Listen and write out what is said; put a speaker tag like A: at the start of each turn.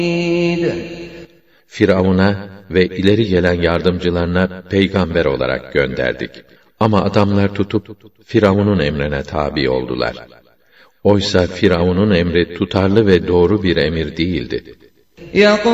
A: Firavun'a ve ileri gelen yardımcılarına peygamber olarak gönderdik. Ama adamlar tutup Firavun'un emrine tabi oldular. Oysa Firavun'un emri tutarlı ve doğru bir emir değildi.